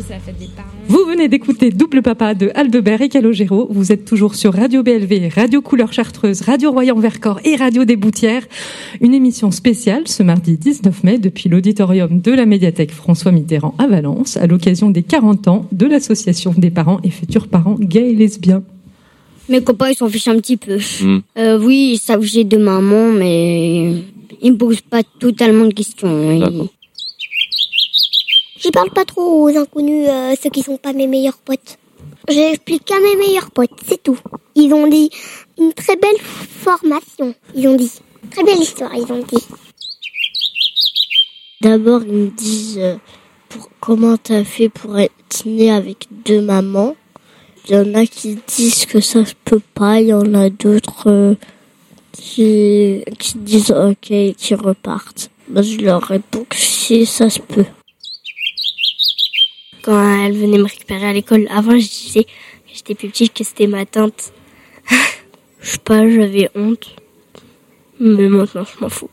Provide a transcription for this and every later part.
c'est la fête des parents. Vous venez d'écouter Double Papa de Aldebert et Calogero. Vous êtes toujours sur Radio BLV, Radio Couleur Chartreuse, Radio Royan-Vercors et Radio des Boutières. Une émission spéciale ce mardi 19 mai depuis l'auditorium de la médiathèque François Mitterrand à Valence à l'occasion des 40 ans de l'association des parents et futurs parents gays et lesbiens. Mes copains, ils s'en fichent un petit peu. Oui, ils savent que j'ai deux mamans, mais ils me posent pas totalement de questions. D'accord. J'y parle pas trop aux inconnus, ceux qui sont pas mes meilleurs potes. J'explique qu'à mes meilleurs potes, c'est tout. Ils ont dit une très belle formation, ils ont dit. Très belle histoire, ils ont dit. D'abord, ils me disent comment t'as fait pour être né avec deux mamans. Il y en a qui disent que ça se peut pas, il y en a d'autres qui disent ok, qui repartent. Je leur réponds que si ça se peut. Quand elle venait me récupérer à l'école, avant je disais, j'étais plus petite, que c'était ma tante. Je sais pas, j'avais honte. Mais maintenant je m'en fous.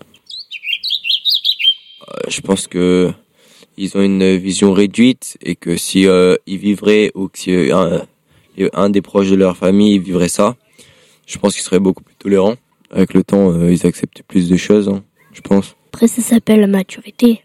Je pense que ils ont une vision réduite et que si ils vivraient ou que si un des proches de leur famille vivrait ça, je pense qu'ils seraient beaucoup plus tolérants. Avec le temps, ils acceptent plus de choses, je pense. Après, ça s'appelle la maturité.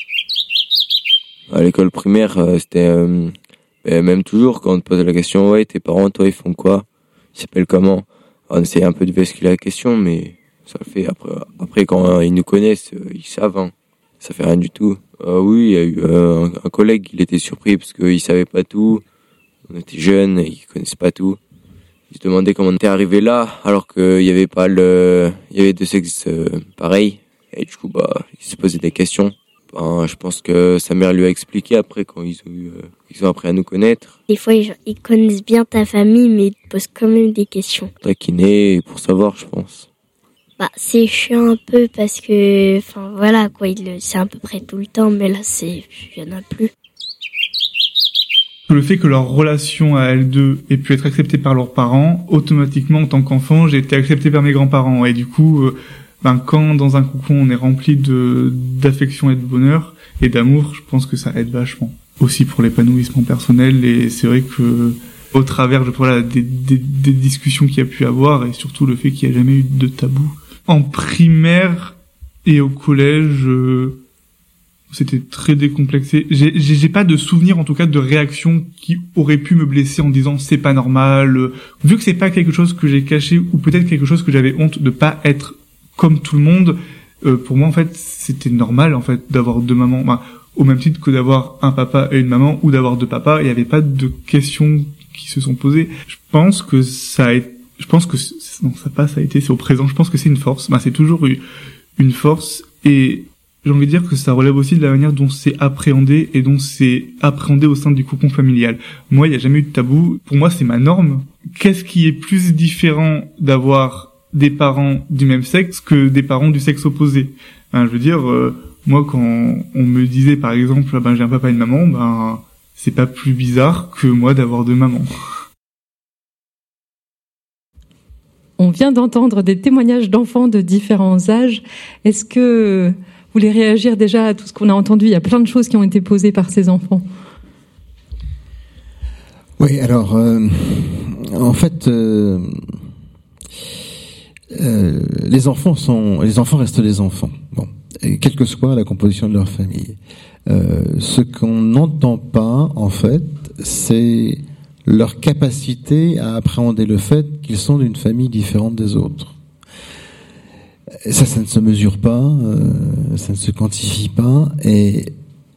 À l'école primaire, c'était même toujours quand on te pose la question, ouais, tes parents, toi, ils font quoi? Ils s'appellent comment? On essaie un peu de basculer la question, mais ça le fait. Après quand ils nous connaissent, ils savent. Ça fait rien du tout. Oui, il y a eu un collègue, il était surpris parce qu'il savait pas tout. On était jeunes, ils connaissaient pas tout. Ils se demandaient comment on était arrivé là, alors qu'il y avait pas il y avait deux sexes pareils. Et du coup, ils se posaient des questions. Je pense que sa mère lui a expliqué après quand ils ont appris à nous connaître. Des fois, ils connaissent bien ta famille, mais ils te posent quand même des questions. Taquiner pour savoir, je pense. C'est chiant un peu parce que, voilà, quoi, c'est à peu près tout le temps, mais là, il y en a plus. Le fait que leur relation à elles deux ait pu être acceptée par leurs parents, automatiquement, en tant qu'enfant, j'ai été accepté par mes grands-parents. Et du coup, quand dans un cocon on est rempli d'affection et de bonheur et d'amour, je pense que ça aide vachement. Aussi pour l'épanouissement personnel, et c'est vrai que au travers des discussions qu'il y a pu avoir, et surtout le fait qu'il n'y a jamais eu de tabou. En primaire et au collège, c'était très décomplexé. J'ai pas de souvenir, en tout cas, de réaction qui aurait pu me blesser en disant c'est pas normal. Vu que c'est pas quelque chose que j'ai caché, ou peut-être quelque chose que j'avais honte de pas être comme tout le monde, pour moi, en fait, c'était normal, en fait, d'avoir deux mamans. Au même titre que d'avoir un papa et une maman, ou d'avoir deux papas, il n'y avait pas de questions qui se sont posées. Je pense que ça a été, c'est au présent. Je pense que c'est une force. C'est toujours une force, et j'ai envie de dire que ça relève aussi de la manière dont c'est appréhendé et dont c'est appréhendé au sein du cocon familial. Moi, il n'y a jamais eu de tabou. Pour moi, c'est ma norme. Qu'est-ce qui est plus différent d'avoir des parents du même sexe que des parents du sexe opposé? Je veux dire, moi, quand on me disait, par exemple, j'ai un papa et une maman, c'est pas plus bizarre que moi d'avoir deux mamans. On vient d'entendre des témoignages d'enfants de différents âges. Est-ce que vous voulez réagir déjà à tout ce qu'on a entendu? Il y a plein de choses qui ont été posées par ces enfants. Oui, alors, en fait, les enfants restent des enfants. Bon, et quelle que soit la composition de leur famille. Ce qu'on n'entend pas, en fait, c'est leur capacité à appréhender le fait qu'ils sont d'une famille différente des autres. Ça ne se mesure pas, ça ne se quantifie pas, et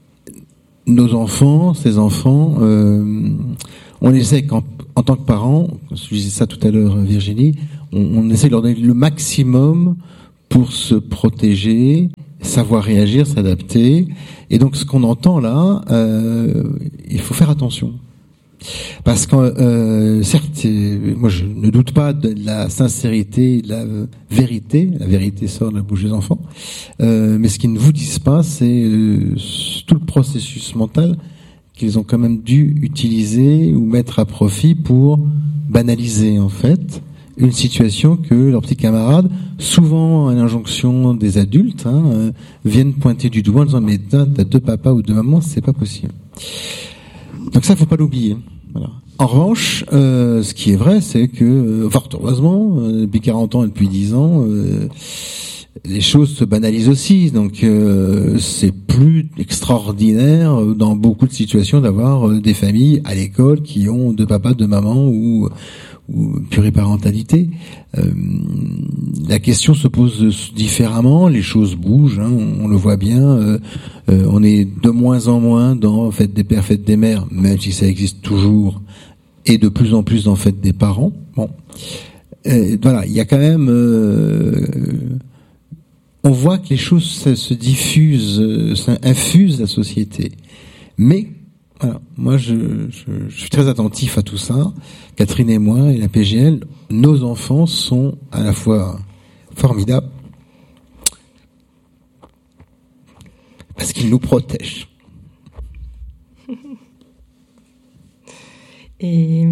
ces enfants, on essaie en tant que parents, je disais ça tout à l'heure, Virginie, on essaie de leur donner le maximum pour se protéger, savoir réagir, s'adapter. Et donc ce qu'on entend là, il faut faire attention. Parce que certes, moi je ne doute pas de la sincérité, de la vérité sort de la bouche des enfants, mais ce qu'ils ne vous disent pas, c'est tout le processus mental qu'ils ont quand même dû utiliser ou mettre à profit pour banaliser en fait une situation que leurs petits camarades, souvent à l'injonction des adultes, viennent pointer du doigt en disant mais t'as deux papas ou deux mamans, c'est pas possible. Donc ça, faut pas l'oublier. Voilà. En revanche, ce qui est vrai, c'est que, fort heureusement, depuis 40 ans et depuis 10 ans, les choses se banalisent aussi. Donc c'est plus extraordinaire dans beaucoup de situations d'avoir des familles à l'école qui ont deux papas, deux mamans ou pluriparentalité. La question se pose différemment, les choses bougent, hein, on le voit bien. On est de moins en moins dans fête des pères, fête des mères, même si ça existe toujours, et de plus en plus dans fête des parents. Bon, voilà, il y a quand même. On voit que les choses se diffusent, ça infuse la société. Mais voilà, moi je suis très attentif à tout ça. Catherine et moi et la PGL, nos enfants sont à la fois formidables parce qu'ils nous protègent. Et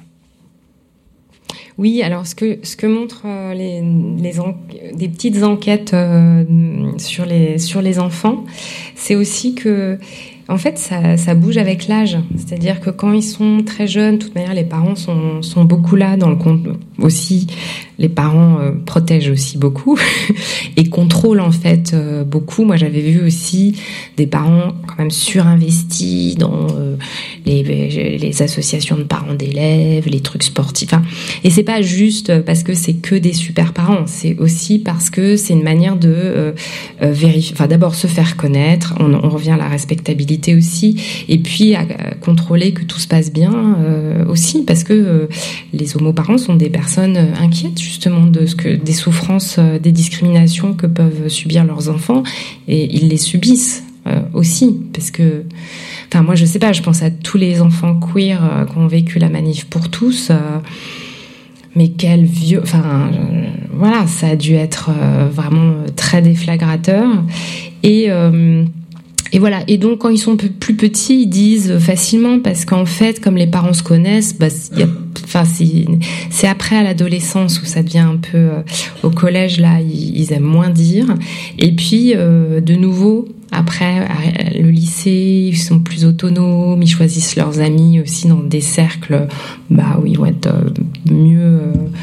oui, alors ce que montrent des petites enquêtes sur les enfants, c'est aussi que en fait ça bouge avec l'âge. C'est-à-dire que quand ils sont très jeunes, de toute manière les parents sont beaucoup là dans le compte aussi. Les parents protègent aussi beaucoup et contrôlent en fait beaucoup. Moi j'avais vu aussi des parents quand même surinvestis dans les associations de parents d'élèves, les trucs sportifs. Enfin, et c'est pas juste parce que c'est que des super parents, c'est aussi parce que c'est une manière de vérifier. Enfin, d'abord se faire connaître. On revient à la respectabilité aussi, et puis à contrôler que tout se passe bien aussi, parce que les homoparents sont des personnes inquiètes justement des souffrances, des discriminations que peuvent subir leurs enfants, et ils les subissent aussi, parce que, enfin moi je sais pas, je pense à tous les enfants queer qui ont vécu la manif pour tous, mais quel vieux, enfin voilà, ça a dû être vraiment très déflagrateur, et voilà. Et donc, quand ils sont plus petits, ils disent facilement, parce qu'en fait, comme les parents se connaissent, c'est après à l'adolescence où ça devient un peu, au collège là, ils aiment moins dire. Et puis, de nouveau, après le lycée, ils sont plus autonomes, ils choisissent leurs amis aussi dans des cercles, où ils vont être mieux.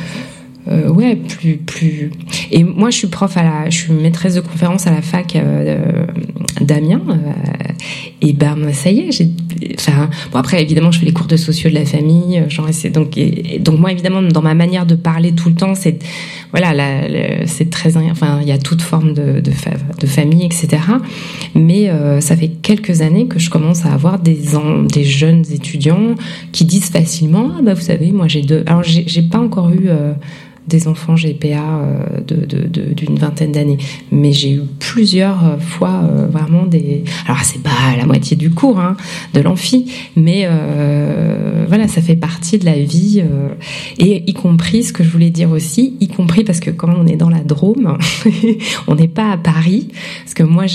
Plus. Et moi, je suis maîtresse de conférence à la fac d'Amiens. Et ça y est, après, évidemment, je fais les cours de sociaux de la famille. Donc moi, évidemment, dans ma manière de parler tout le temps, c'est très, il y a toute forme de famille, etc. Mais ça fait quelques années que je commence à avoir des jeunes étudiants qui disent facilement, vous savez, moi j'ai deux. Alors j'ai pas encore eu des enfants GPA d'une vingtaine d'années, mais j'ai eu plusieurs fois vraiment des. Alors c'est pas la moitié du cours de l'amphi, mais voilà, ça fait partie de la vie, et y compris, ce que je voulais dire aussi, y compris parce que quand on est dans la Drôme, on n'est pas à Paris, parce que moi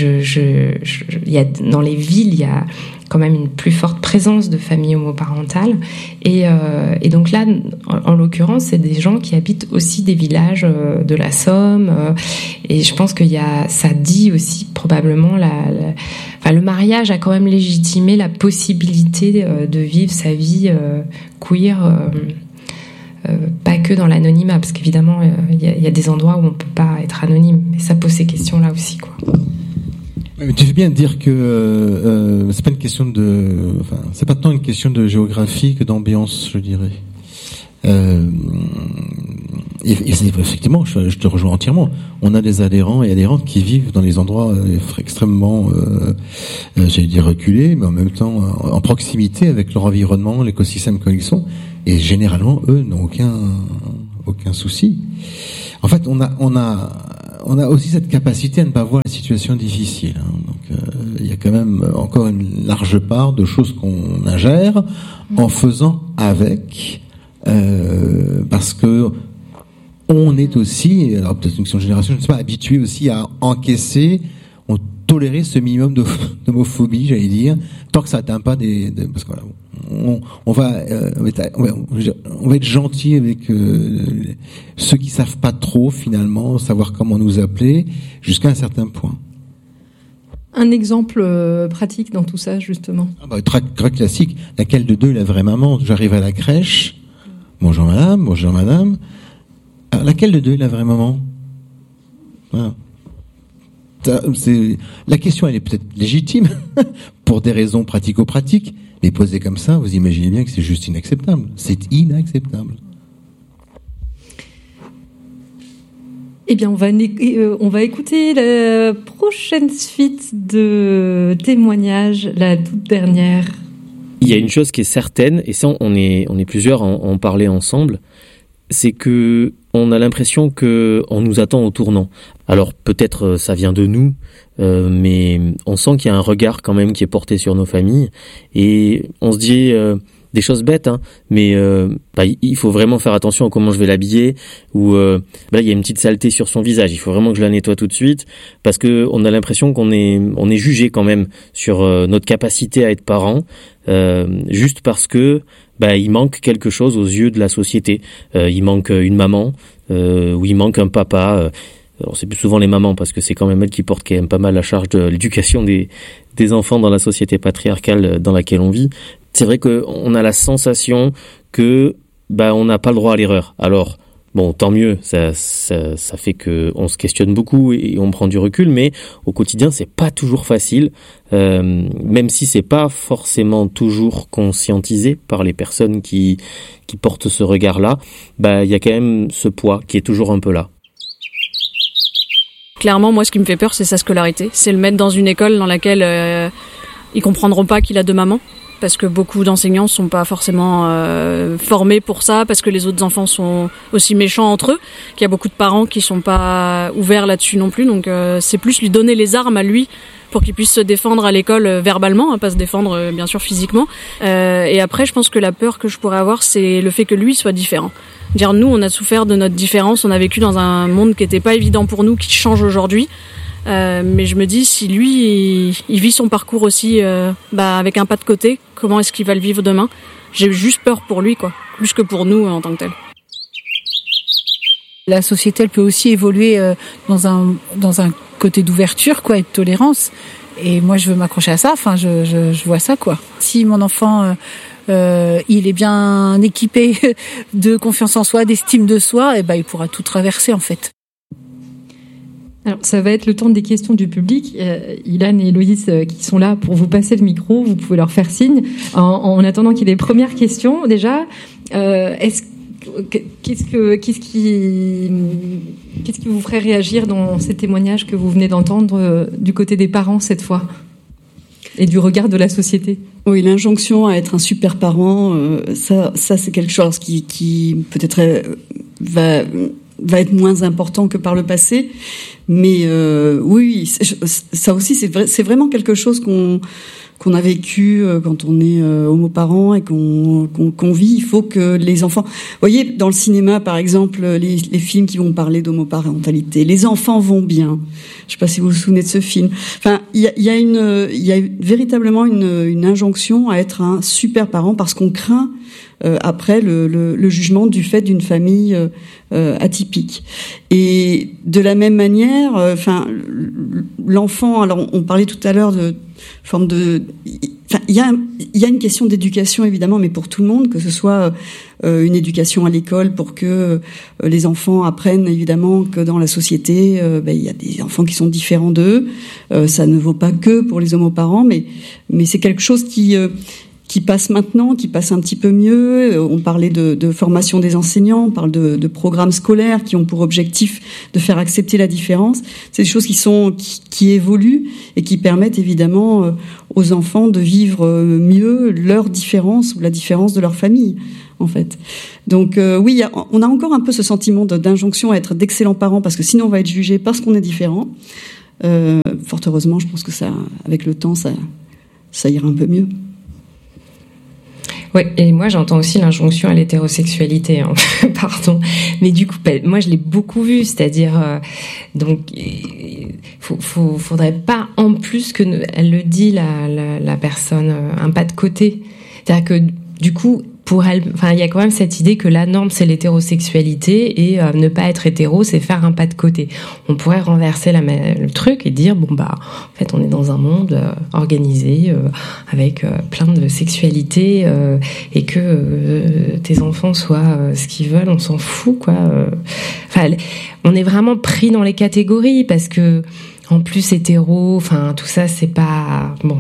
dans les villes il y a quand même une plus forte présence de familles homoparentales, et donc là en l'occurrence c'est des gens qui habitent aussi des villages de la Somme, et je pense qu'il y a, ça dit aussi probablement le mariage a quand même légitimé la possibilité de vivre sa vie queer, pas que dans l'anonymat, parce qu'évidemment il y a des endroits où on peut pas être anonyme, mais ça pose ces questions là aussi, quoi. Mais tu fais bien de dire que c'est pas une question c'est pas tant une question de géographie que d'ambiance, je dirais. Effectivement, je te rejoins entièrement. On a des adhérents et adhérentes qui vivent dans des endroits extrêmement, j'allais dire reculés, mais en même temps en proximité avec leur environnement, l'écosystème comme ils sont. Et généralement, eux n'ont aucun souci. En fait, on a aussi cette capacité à ne pas voir la situation difficile. Donc, il y a quand même encore une large part de choses qu'on ingère en faisant avec, parce que on est aussi, alors peut-être une question de génération, je ne sais pas, habitué aussi à encaisser, tolérer ce minimum d'homophobie, j'allais dire, tant que ça n'atteint pas parce que voilà, on va être gentil avec ceux qui savent pas trop finalement savoir comment nous appeler jusqu'à un certain point. Un exemple pratique dans tout ça, justement. Très classique. Laquelle de deux est la vraie maman? J'arrive à la crèche. Bonjour madame, bonjour madame. Alors, laquelle de deux est la vraie maman? Voilà. La question, elle est peut-être légitime pour des raisons pratico-pratiques, mais posée comme ça, vous imaginez bien que c'est juste inacceptable. C'est inacceptable. Eh bien, on va écouter la prochaine suite de témoignages, la toute dernière. Il y a une chose qui est certaine, et ça, on est plusieurs à en parler ensemble, c'est que on a l'impression que on nous attend au tournant. Alors peut-être ça vient de nous, mais on sent qu'il y a un regard quand même qui est porté sur nos familles, et on se dit des choses bêtes, mais il faut vraiment faire attention à comment je vais l'habiller, ou là il y a une petite saleté sur son visage, il faut vraiment que je la nettoie tout de suite, parce que on a l'impression qu'on est jugé quand même sur notre capacité à être parent, juste parce que il manque quelque chose aux yeux de la société. Il manque une maman, ou il manque un papa. Alors c'est plus souvent les mamans, parce que c'est quand même elles qui portent quand même pas mal la charge de l'éducation des enfants dans la société patriarcale dans laquelle on vit. C'est vrai qu'on a la sensation que on n'a pas le droit à l'erreur. Alors bon, tant mieux, ça fait que on se questionne beaucoup et on prend du recul, mais au quotidien c'est pas toujours facile, même si c'est pas forcément toujours conscientisé par les personnes qui portent ce regard-là. Il y a quand même ce poids qui est toujours un peu là. Clairement, moi, ce qui me fait peur, c'est sa scolarité. C'est le mettre dans une école dans laquelle ils comprendront pas qu'il a deux mamans. Parce que beaucoup d'enseignants sont pas forcément formés pour ça, parce que les autres enfants sont aussi méchants entre eux, qu'il y a beaucoup de parents qui sont pas ouverts là-dessus non plus. Donc c'est plus lui donner les armes à lui pour qu'il puisse se défendre à l'école verbalement, pas se défendre bien sûr physiquement. Et après, je pense que la peur que je pourrais avoir, c'est le fait que lui soit différent. Dire nous, on a souffert de notre différence, on a vécu dans un monde qui était pas évident pour nous, qui change aujourd'hui. Mais je me dis, si lui, il vit son parcours aussi avec un pas de côté, comment est-ce qu'il va le vivre demain? J'ai juste peur pour lui, quoi, plus que pour nous en tant que tel. La société, elle peut aussi évoluer dans un côté d'ouverture, quoi, et de tolérance. Et moi, je veux m'accrocher à ça. Enfin, je vois ça, quoi. Si mon enfant, il est bien équipé de confiance en soi, d'estime de soi, il pourra tout traverser, en fait. Alors, ça va être le temps des questions du public. Ilan et Héloïse qui sont là pour vous passer le micro, vous pouvez leur faire signe. En attendant qu'il y ait les premières questions, déjà, qu'est-ce qui vous ferait réagir dans ces témoignages que vous venez d'entendre du côté des parents cette fois et du regard de la société? Oui, l'injonction à être un super parent, ça c'est quelque chose qui peut-être va être moins important que par le passé, mais oui, ça aussi c'est vraiment quelque chose qu'on a vécu quand on est homoparent et qu'on vit. Il faut que les enfants, vous voyez, dans le cinéma par exemple, les films qui vont parler d'homoparentalité, les enfants vont bien. Je sais pas si vous vous souvenez de ce film. Enfin, il y a véritablement une injonction à être un super parent parce qu'on craint après le jugement du fait d'une famille atypique. Et de la même manière, l'enfant, alors on parlait tout à l'heure de forme de, il y a une question d'éducation évidemment, mais pour tout le monde, que ce soit une éducation à l'école pour que les enfants apprennent évidemment que dans la société, il y a des enfants qui sont différents d'eux. Ça ne vaut pas que pour les homoparents, mais c'est quelque chose qui passe maintenant, qui passe un petit peu mieux. On parlait de formation des enseignants, on parle de programmes scolaires qui ont pour objectif de faire accepter la différence. C'est des choses qui évoluent et qui permettent évidemment aux enfants de vivre mieux leur différence ou la différence de leur famille, en fait. Donc oui, on a encore un peu ce sentiment d'injonction à être d'excellents parents parce que sinon on va être jugé parce qu'on est différent. Fort heureusement, je pense que ça, avec le temps, ça ira un peu mieux. Oui, et moi j'entends aussi l'injonction à l'hétérosexualité, pardon. Mais du coup, moi je l'ai beaucoup vu, c'est-à-dire donc faudrait pas en plus elle le dit la personne un pas de côté, c'est-à-dire que du coup pour elle, enfin, il y a quand même cette idée que la norme c'est l'hétérosexualité et ne pas être hétéro c'est faire un pas de côté. On pourrait renverser le truc et dire bon bah en fait on est dans un monde organisé avec plein de sexualités et que tes enfants soient ce qu'ils veulent, on s'en fout quoi. Enfin, on est vraiment pris dans les catégories parce que en plus hétéro, enfin tout ça c'est pas bon.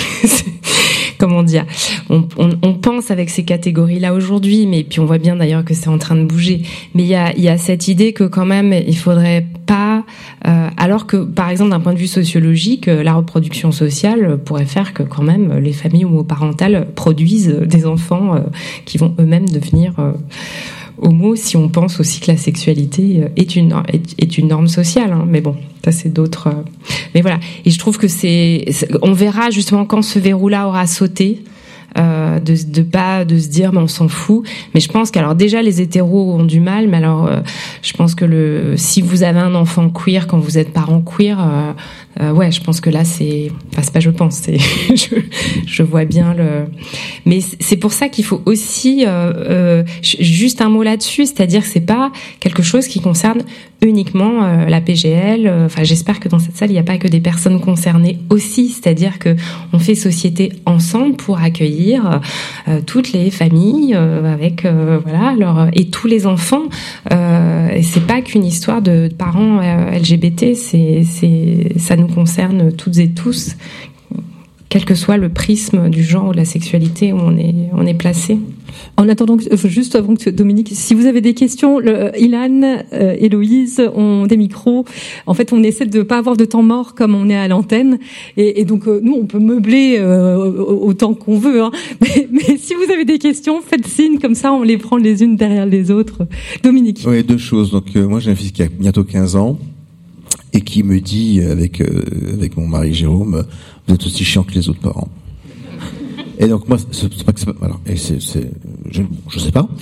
Comment dire, on pense avec ces catégories-là aujourd'hui, mais puis on voit bien d'ailleurs que c'est en train de bouger. Mais il y a cette idée que quand même il faudrait pas, alors que par exemple d'un point de vue sociologique, la reproduction sociale pourrait faire que quand même les familles homoparentales produisent des enfants qui vont eux-mêmes devenir homo, si on pense aussi que la sexualité est une norme sociale, hein. Mais bon, ça c'est d'autres. Mais voilà. Et je trouve que on verra justement quand ce verrou-là aura sauté, de se dire mais on s'en fout. Mais je pense qu'alors déjà les hétéros ont du mal, mais alors je pense que si vous avez un enfant queer quand vous êtes parent queer, ouais, je pense que là c'est pas je pense, c'est je vois bien mais c'est pour ça qu'il faut aussi juste un mot là-dessus, c'est-à-dire que c'est pas quelque chose qui concerne uniquement la PGL. Enfin, j'espère que dans cette salle il n'y a pas que des personnes concernées aussi, c'est-à-dire que on fait société ensemble pour accueillir toutes les familles avec voilà et tous les enfants. Et c'est pas qu'une histoire de parents LGBT, ça nous concerne toutes et tous, quel que soit le prisme du genre ou de la sexualité où on est placé. En attendant, juste avant que Dominique, si vous avez des questions, Ilan, Héloïse ont des micros. En fait, on essaie de pas avoir de temps mort comme on est à l'antenne, et donc nous on peut meubler autant qu'on veut. Hein. Mais si vous avez des questions, faites signe, comme ça on les prend les unes derrière les autres. Dominique. Oui, deux choses. Donc moi j'ai un fils qui a bientôt 15 ans et qui me dit avec mon mari Jérôme, vous êtes aussi chiant que les autres parents. Et donc moi, c'est pas que c'est pas, alors, et je sais pas,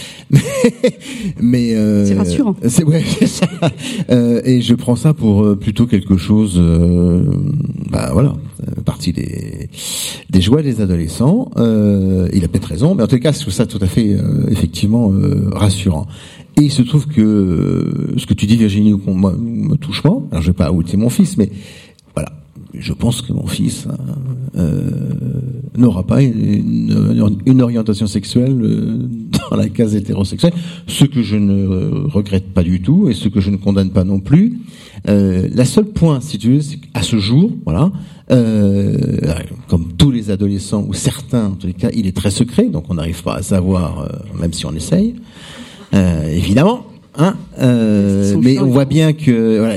mais c'est rassurant. C'est ça. Et je prends ça pour plutôt quelque chose, voilà, partie des joies des adolescents. Il a peut-être raison, mais en tout cas, je trouve ça tout à fait effectivement rassurant. Et il se trouve que ce que tu dis, Virginie, me touche moi. Alors je vais pas outer mon fils, mais voilà. Je pense que mon fils n'aura pas une orientation sexuelle dans la case hétérosexuelle, ce que je ne regrette pas du tout et ce que je ne condamne pas non plus. La seule point, si tu veux, c'est qu'à ce jour, voilà, comme tous les adolescents ou certains, en tous les cas, il est très secret, donc on n'arrive pas à savoir, même si on essaye, évidemment. Hein, mais on voit bien que voilà,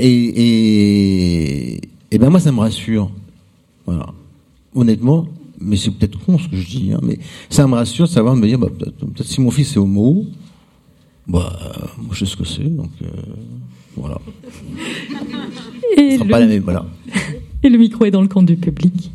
et ben moi ça me rassure, voilà, honnêtement, mais c'est peut-être con ce que je dis, hein, mais ça me rassure de savoir, de me dire peut-être si mon fils est homo, moi je sais ce que c'est, donc voilà. Et ce sera pas la même, voilà. Et le micro est dans le camp du public.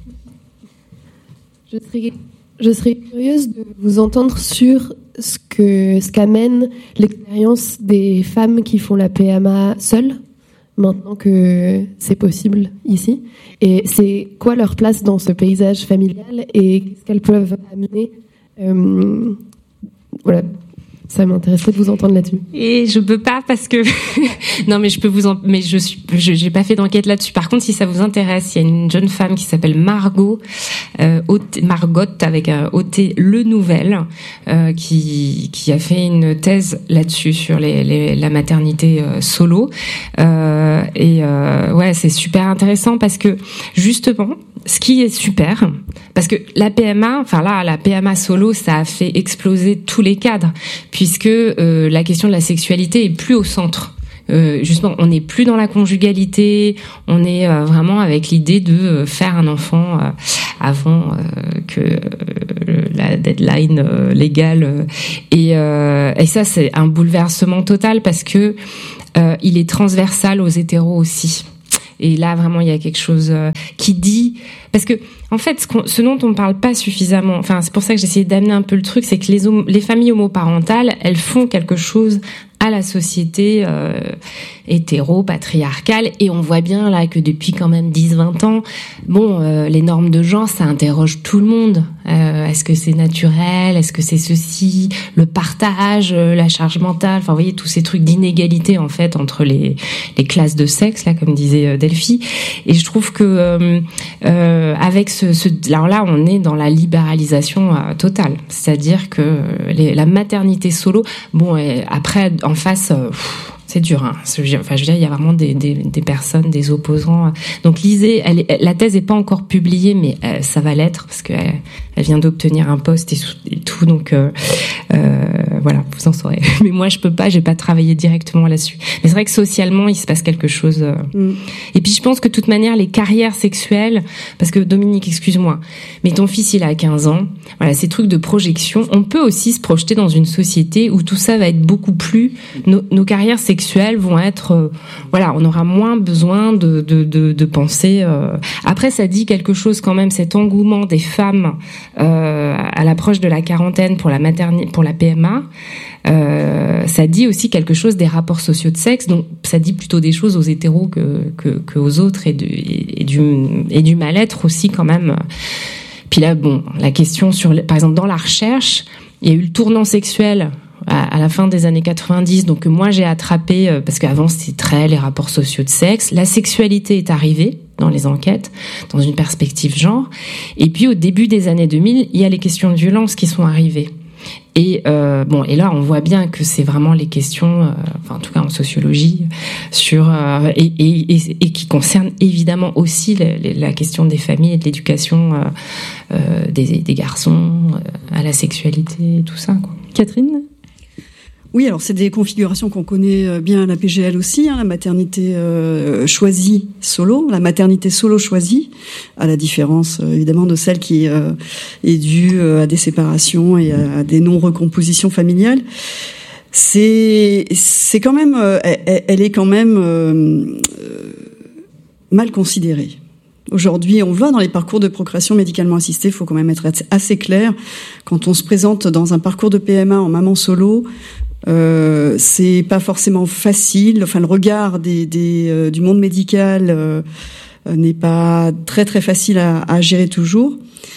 Je serais curieuse de vous entendre sur ce qu'amène l'expérience des femmes qui font la PMA seules, maintenant que c'est possible ici. Et c'est quoi leur place dans ce paysage familial et qu'est-ce qu'elles peuvent amener. Voilà. Ça m'intéresserait de vous entendre là-dessus. Et je peux pas parce que non, mais je peux mais j'ai pas fait d'enquête là-dessus. Par contre, si ça vous intéresse, il y a une jeune femme qui s'appelle Margot avec un OT Le Nouvel, qui a fait une thèse là-dessus sur la maternité solo. Ouais, c'est super intéressant parce que justement, ce qui est super, parce que la PMA solo, ça a fait exploser tous les cadres, puisque la question de la sexualité est plus au centre. Justement, on n'est plus dans la conjugalité, on est vraiment avec l'idée de faire un enfant avant que la deadline légale. Et ça, c'est un bouleversement total parce que il est transversal aux hétéros aussi. Et là, vraiment, il y a quelque chose qui dit... Parce que, en fait, ce dont on ne parle pas suffisamment, enfin, c'est pour ça que j'essayais d'amener un peu le truc, c'est que les familles homoparentales, elles font quelque chose à la société hétéro-patriarcale. Et on voit bien, là, que depuis quand même 10-20 ans, les normes de genre, ça interroge tout le monde. Est-ce que c'est naturel? Est-ce que c'est ceci? Le partage, la charge mentale, enfin vous voyez tous ces trucs d'inégalité en fait entre les classes de sexe là, comme disait Delphi. Et je trouve que avec alors là on est dans la libéralisation totale, c'est-à-dire que la maternité solo, bon après en face. C'est dur, hein. Je veux dire, il y a vraiment des personnes, des opposants. Donc, lisez, la thèse n'est pas encore publiée, mais ça va l'être parce que elle vient d'obtenir un poste et tout. Donc, voilà, vous en saurez. Mais moi, je peux pas, j'ai pas travaillé directement là-dessus. Mais c'est vrai que socialement, il se passe quelque chose. Et puis, je pense que de toute manière, les carrières sexuelles, parce que Dominique, excuse-moi, mais ton fils, il a 15 ans. Voilà, ces trucs de projection, on peut aussi se projeter dans une société où tout ça va être beaucoup plus. Nos carrières sexuelles vont être voilà, on aura moins besoin de penser après ça dit quelque chose quand même, cet engouement des femmes à l'approche de la quarantaine pour la maternité, pour la PMA, ça dit aussi quelque chose des rapports sociaux de sexe, donc ça dit plutôt des choses aux hétéros que aux autres et du mal-être aussi quand même. Puis là bon, la question sur par exemple dans la recherche, il y a eu le tournant sexuel à la fin des années 90, donc moi j'ai attrapé, parce qu'avant c'était très les rapports sociaux de sexe, la sexualité est arrivée dans les enquêtes, dans une perspective genre, et puis au début des années 2000, il y a les questions de violence qui sont arrivées. Et bon, et là on voit bien que c'est vraiment les questions, enfin en tout cas en sociologie, sur et qui concernent évidemment aussi la question des familles et de l'éducation des garçons à la sexualité, tout ça, quoi. Catherine? Oui, alors c'est des configurations qu'on connaît bien à la PGL aussi, hein, la maternité choisie solo, la maternité solo choisie, à la différence évidemment de celle qui est due à des séparations et à des non-recompositions familiales. C'est quand même, elle est quand même mal considérée. Aujourd'hui, on le voit dans les parcours de procréation médicalement assistée, il faut quand même être assez clair. Quand on se présente dans un parcours de PMA en maman solo, c'est pas forcément facile. Enfin, le regard du monde médical n'est pas très très facile à gérer toujours.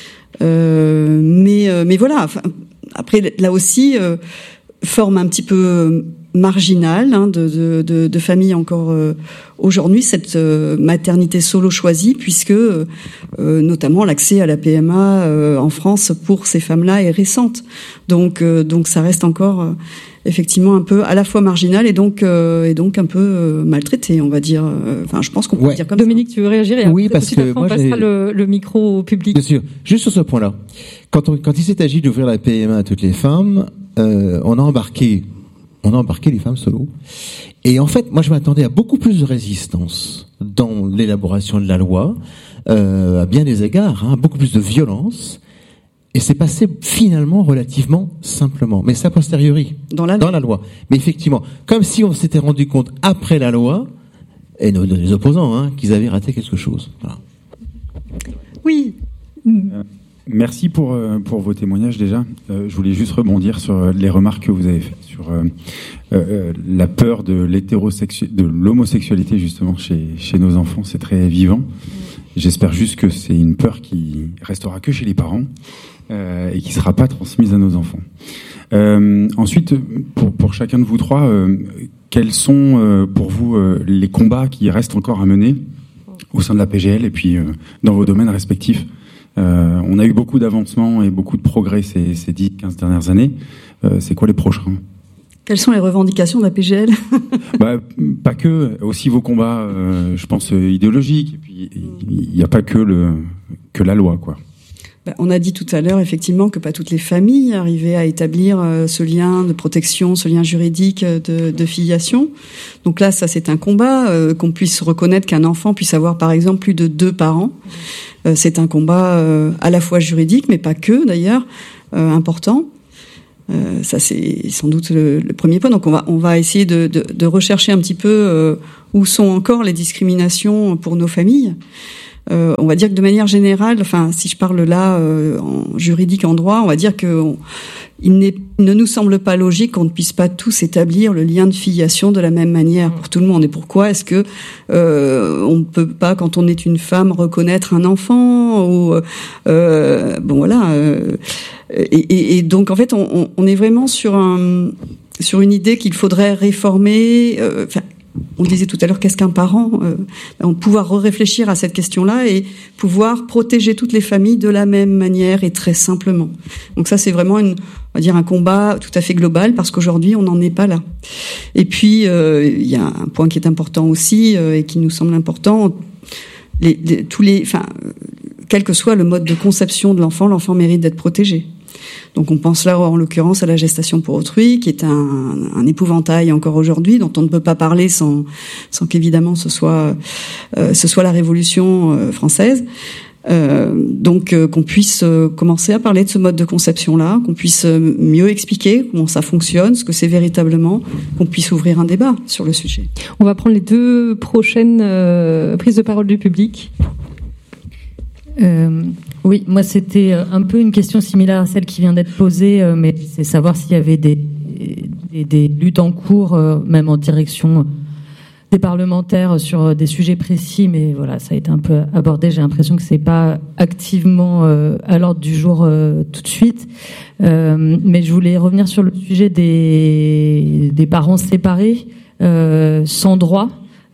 Mais voilà. Enfin, après, là aussi, forme un petit peu marginale hein, de familles encore aujourd'hui, cette maternité solo choisie, puisque notamment l'accès à la PMA en France pour ces femmes-là est récente. Donc ça reste encore effectivement un peu à la fois marginal et donc un peu maltraité, on va dire. Enfin, je pense qu'on peut dire comme Dominique, ça. Tu veux réagir? Et oui, parce que moi, on passera le micro au public. Bien sûr. Juste sur ce point-là, quand il s'est agi d'ouvrir la PMA à toutes les femmes, on a embarqué les femmes solo. Et en fait, moi, je m'attendais à beaucoup plus de résistance dans l'élaboration de la loi, à bien des égards, hein, beaucoup plus de violence. Et c'est passé finalement relativement simplement. Mais c'est a posteriori. Dans la loi. Mais effectivement, comme si on s'était rendu compte après la loi, et nos opposants, hein, qu'ils avaient raté quelque chose. Voilà. Oui. Merci pour vos témoignages déjà. Je voulais juste rebondir sur les remarques que vous avez faites sur la peur de l'homosexualité justement chez nos enfants. C'est très vivant. J'espère juste que c'est une peur qui restera que chez les parents et qui sera pas transmise à nos enfants. Ensuite, pour chacun de vous trois, quels sont pour vous les combats qui restent encore à mener au sein de la PGL et puis dans vos domaines respectifs? On a eu beaucoup d'avancements et beaucoup de progrès ces 10-15 dernières années. C'est quoi les prochains? Quelles sont les revendications de la PGL? Pas que, aussi vos combats, je pense, idéologiques. Et puis, il n'y a pas que la loi, quoi. On a dit tout à l'heure, effectivement, que pas toutes les familles arrivaient à établir ce lien de protection, ce lien juridique de filiation. Donc là, ça, c'est un combat. Qu'on puisse reconnaître qu'un enfant puisse avoir, par exemple, plus de 2 parents. C'est un combat à la fois juridique, mais pas que, d'ailleurs, important. Ça, c'est sans doute le premier point. Donc, on va essayer de rechercher un petit peu où sont encore les discriminations pour nos familles. on va dire que de manière générale, enfin, si je parle là en juridique, en droit, on va dire que il ne nous semble pas logique qu'on ne puisse pas tous établir le lien de filiation de la même manière pour tout le monde. Et pourquoi est-ce que on ne peut pas, quand on est une femme, reconnaître un enfant ou bon voilà. Et donc en fait, on est vraiment sur une idée qu'il faudrait réformer. On disait tout à l'heure, qu'est-ce qu'un parent ? Pouvoir réfléchir à cette question-là et pouvoir protéger toutes les familles de la même manière et très simplement. Donc ça, c'est vraiment on va dire un combat tout à fait global parce qu'aujourd'hui, on n'en est pas là. Et puis, il y a un point qui est important aussi et qui nous semble important. Quel que soit le mode de conception de l'enfant mérite d'être protégé. Donc on pense là en l'occurrence à la gestation pour autrui, qui est un épouvantail encore aujourd'hui, dont on ne peut pas parler sans qu'évidemment ce soit la Révolution française. Donc qu'on puisse commencer à parler de ce mode de conception-là, qu'on puisse mieux expliquer comment ça fonctionne, ce que c'est véritablement, qu'on puisse ouvrir un débat sur le sujet. On va prendre les 2 prochaines prises de parole du public. Oui, moi c'était un peu une question similaire à celle qui vient d'être posée, mais c'est savoir s'il y avait des luttes en cours, même en direction des parlementaires sur des sujets précis, mais voilà, ça a été un peu abordé. J'ai l'impression que c'est pas activement à l'ordre du jour tout de suite, mais je voulais revenir sur le sujet des parents séparés sans droit,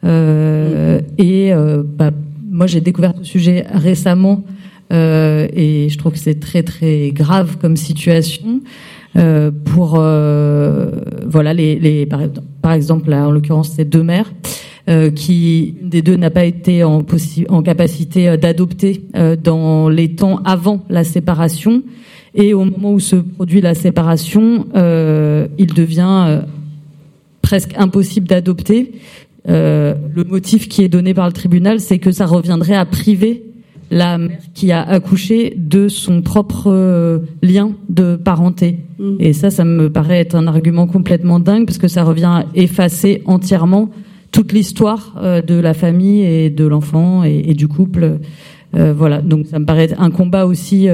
et moi j'ai découvert ce sujet récemment. Et je trouve que c'est très très grave comme situation pour voilà par exemple là, en l'occurrence c'est 2 mères qui des 2 n'a pas été en capacité d'adopter dans les temps avant la séparation, et au moment où se produit la séparation il devient presque impossible d'adopter. Le motif qui est donné par le tribunal, c'est que ça reviendrait à priver la mère qui a accouché de son propre lien de parenté. Et ça me paraît être un argument complètement dingue, parce que ça revient à effacer entièrement toute l'histoire de la famille et de l'enfant et du couple. Voilà, donc ça me paraît un combat aussi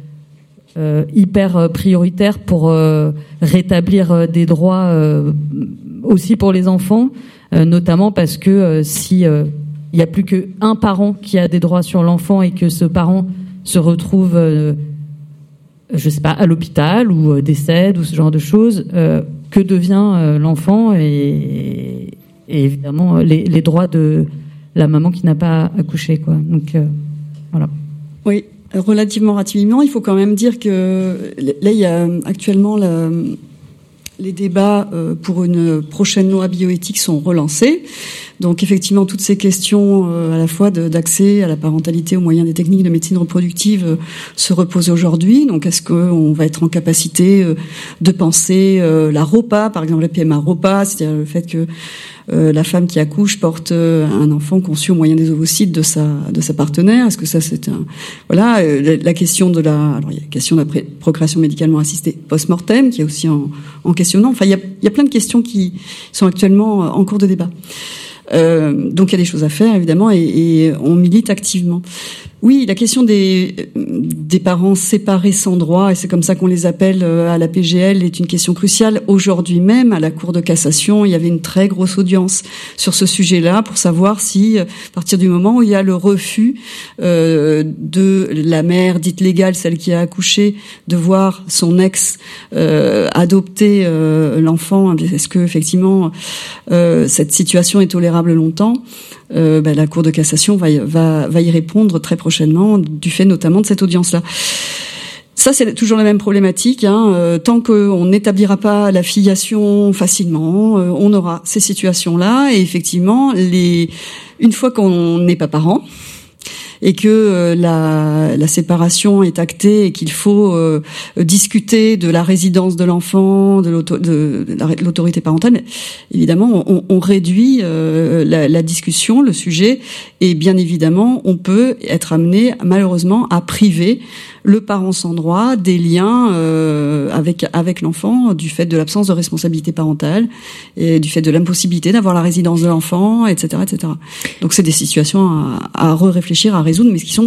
hyper prioritaire pour rétablir des droits aussi pour les enfants, notamment parce que si il n'y a plus qu'un parent qui a des droits sur l'enfant et que ce parent se retrouve, je sais pas, à l'hôpital ou décède ou ce genre de choses, que devient l'enfant et évidemment les droits de la maman qui n'a pas accouché, quoi. Donc voilà. Oui, relativement rapidement, il faut quand même dire que là il y a actuellement les débats pour une prochaine loi bioéthique sont relancés. Donc effectivement, toutes ces questions à la fois d'accès à la parentalité aux moyens des techniques de médecine reproductive se reposent aujourd'hui. Donc est-ce qu'on va être en capacité de penser la ROPA, par exemple la PMA ROPA, c'est-à-dire le fait que la femme qui accouche porte un enfant conçu au moyen des ovocytes de sa partenaire. Est-ce que ça c'est voilà la question de alors il y a la question de la procréation médicalement assistée post-mortem qui est aussi en questionnant. Enfin il y a plein de questions qui sont actuellement en cours de débat. Donc il y a des choses à faire évidemment et on milite activement. Oui, la question des parents séparés sans droit, et c'est comme ça qu'on les appelle à la PGL, est une question cruciale. Aujourd'hui même, à la Cour de cassation, il y avait une très grosse audience sur ce sujet-là pour savoir si, à partir du moment où il y a le refus de la mère dite légale, celle qui a accouché, de voir son ex adopter l'enfant, est-ce que effectivement cette situation est tolérable longtemps? La Cour de cassation va y répondre très prochainement, du fait notamment de cette audience-là. Ça, c'est toujours la même problématique. Tant qu'on n'établira pas la filiation facilement, on aura ces situations-là. Et effectivement, une fois qu'on n'est pas parent, et que la séparation est actée et qu'il faut discuter de la résidence de l'enfant, de l'autorité parentale, évidemment, on réduit la discussion, le sujet, et bien évidemment, on peut être amené, malheureusement, à priver le parent sans droit des liens avec l'enfant du fait de l'absence de responsabilité parentale et du fait de l'impossibilité d'avoir la résidence de l'enfant, etc., etc. Donc c'est des situations à réfléchir, à résoudre résoudre, mais qui sont